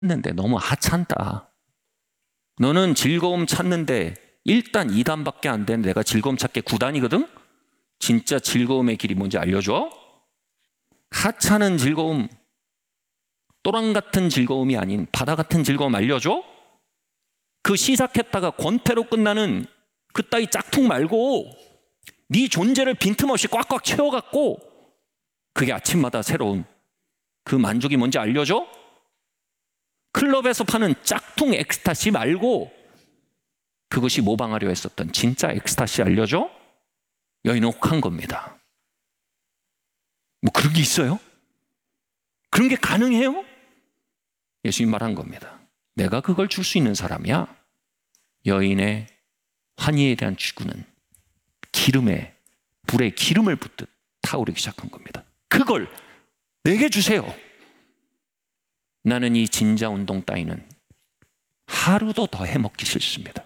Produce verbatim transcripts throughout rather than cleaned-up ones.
찾는데 너무 하찮다. 너는 즐거움 찾는데 일단 이 단밖에 안 되는 내가 즐거움 찾기 구 단이거든? 진짜 즐거움의 길이 뭔지 알려줘? 하찮은 즐거움, 또랑 같은 즐거움이 아닌 바다 같은 즐거움 알려줘? 그 시작했다가 권태로 끝나는 그따위 짝퉁 말고 네 존재를 빈틈없이 꽉꽉 채워갖고 그게 아침마다 새로운 그 만족이 뭔지 알려줘? 클럽에서 파는 짝퉁 엑스타시 말고 그것이 모방하려 했었던 진짜 엑스타시 알려줘? 여인은 혹한 겁니다. 뭐 그런 게 있어요? 그런 게 가능해요? 예수님 말한 겁니다. 내가 그걸 줄 수 있는 사람이야. 여인의 환희에 대한 취구는 기름에, 불에 기름을 붓듯 타오르기 시작한 겁니다. 그걸 내게 주세요. 나는 이 진자 운동 따위는 하루도 더 해먹기 싫습니다.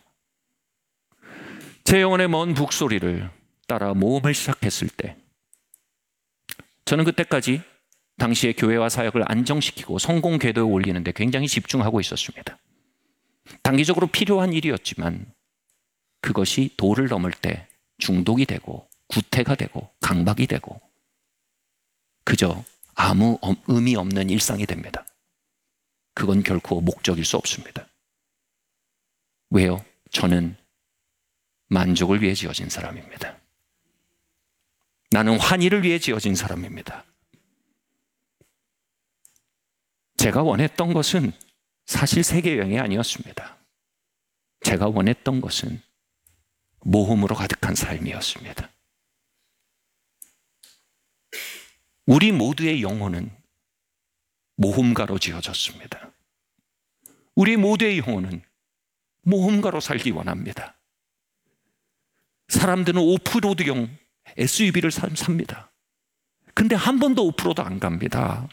제 영혼의 먼 북소리를 따라 모험을 시작했을 때 저는 그때까지 당시의 교회와 사역을 안정시키고 성공 궤도에 올리는데 굉장히 집중하고 있었습니다. 단기적으로 필요한 일이었지만 그것이 도를 넘을 때 중독이 되고 구태가 되고 강박이 되고 그저 아무 의미 없는 일상이 됩니다. 그건 결코 목적일 수 없습니다. 왜요? 저는 만족을 위해 지어진 사람입니다. 나는 환희를 위해 지어진 사람입니다. 제가 원했던 것은 사실 세계여행이 아니었습니다. 제가 원했던 것은 모험으로 가득한 삶이었습니다. 우리 모두의 영혼은 모험가로 지어졌습니다. 우리 모두의 영혼은 모험가로 살기 원합니다. 사람들은 오프로드용 에스유브이를 삽니다. 근데 한 번도 오프로드 안 갑니다.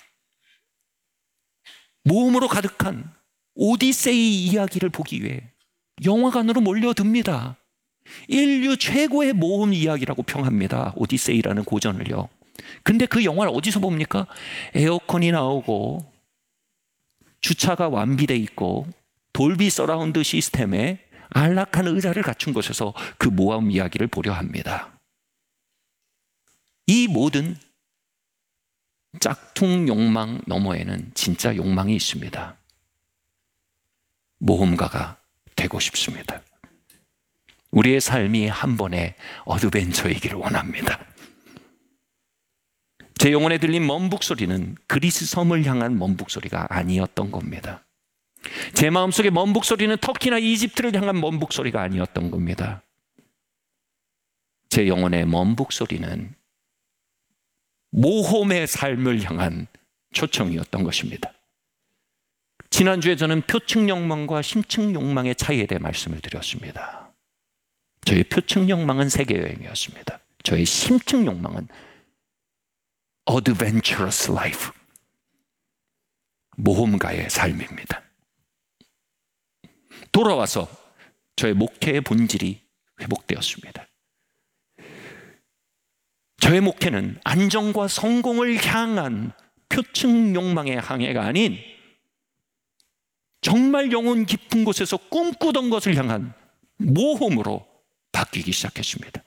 모험으로 가득한 오디세이 이야기를 보기 위해 영화관으로 몰려듭니다. 인류 최고의 모험 이야기라고 평합니다. 오디세이라는 고전을요. 근데 그 영화를 어디서 봅니까? 에어컨이 나오고 주차가 완비돼 있고 돌비 서라운드 시스템에 안락한 의자를 갖춘 곳에서 그 모험 이야기를 보려 합니다. 이 모든 짝퉁 욕망 너머에는 진짜 욕망이 있습니다. 모험가가 되고 싶습니다. 우리의 삶이 한 번의 어드벤처이기를 원합니다. 제 영혼에 들린 먼 북소리는 그리스 섬을 향한 먼 북소리가 아니었던 겁니다. 제 마음속의 먼 북소리는 터키나 이집트를 향한 먼 북소리가 아니었던 겁니다. 제 영혼의 먼 북소리는 모험의 삶을 향한 초청이었던 것입니다. 지난주에 저는 표층 욕망과 심층 욕망의 차이에 대해 말씀을 드렸습니다. 저의 표층 욕망은 세계여행이었습니다. 저의 심층 욕망은 adventurous life, 모험가의 삶입니다. 돌아와서 저의 목회의 본질이 회복되었습니다. 저의 목회는 안정과 성공을 향한 표층 욕망의 항해가 아닌 정말 영혼 깊은 곳에서 꿈꾸던 것을 향한 모험으로 바뀌기 시작했습니다.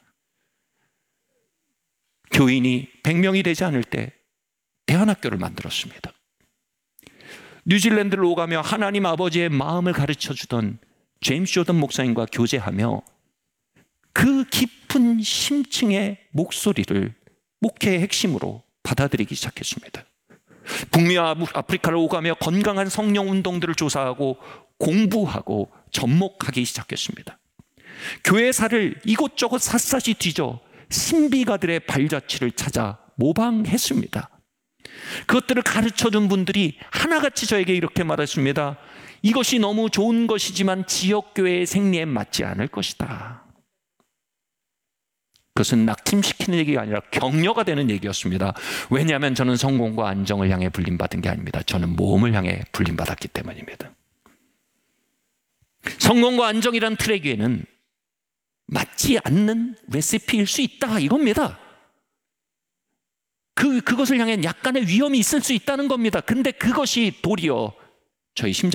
교인이 백 명이 되지 않을 때 대안학교를 만들었습니다. 뉴질랜드를 오가며 하나님 아버지의 마음을 가르쳐주던 제임스 조던 목사님과 교제하며 그 깊은 심층의 목소리를 목회의 핵심으로 받아들이기 시작했습니다. 북미와 아프리카를 오가며 건강한 성령 운동들을 조사하고 공부하고 접목하기 시작했습니다. 교회사를 이곳저곳 샅샅이 뒤져 신비가들의 발자취를 찾아 모방했습니다. 그것들을 가르쳐준 분들이 하나같이 저에게 이렇게 말했습니다. 이것이 너무 좋은 것이지만 지역교회의 생리에 맞지 않을 것이다. 그것은 낙심시키는 얘기가 아니라 격려가 되는 얘기였습니다. 왜냐하면 저는 성공과 안정을 향해 불림받은 게 아닙니다. 저는 모험을 향해 불림받았기 때문입니다. 성공과 안정이란 트랙에는 맞지 않는 레시피일 수 있다 이겁니다. 그, 그것을 향해 약간의 위험이 있을 수 있다는 겁니다. 근데 그것이 도리어 저희 심장